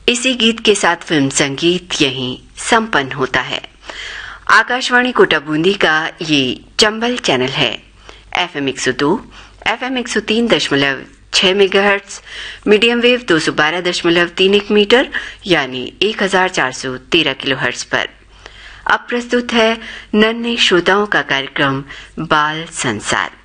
इसी गीत के साथ फिल्म संगीत यहीं संपन्न होता है। आकाशवाणी कोटा बूंदी का ये चंबल चैनल है। FM 102, FM 103.6 megahertz, medium wave 212.31 metre यानी 1413 किलोहर्ट्ज पर। अब प्रस्तुत है नन्हे श्रोताओं का कार्यक्रम बाल संसार।